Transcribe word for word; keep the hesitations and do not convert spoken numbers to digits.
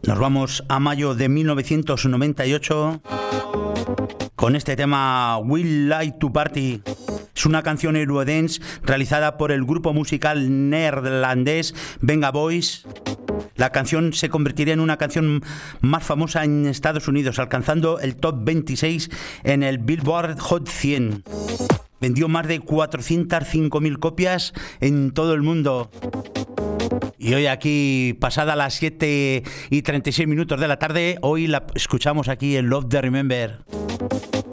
Nos vamos a mayo de mil novecientos noventa y ocho con este tema We Like to Party. Es una canción eurodance realizada por el grupo musical neerlandés Venga Boys. La canción se convertiría en una canción más famosa en Estados Unidos, alcanzando el top veintiséis en el Billboard Hot cien. Vendió más de cuatrocientas cinco mil copias en todo el mundo. Y hoy aquí, pasada las siete y treinta y seis minutos de la tarde, hoy la escuchamos aquí en Love the Remember.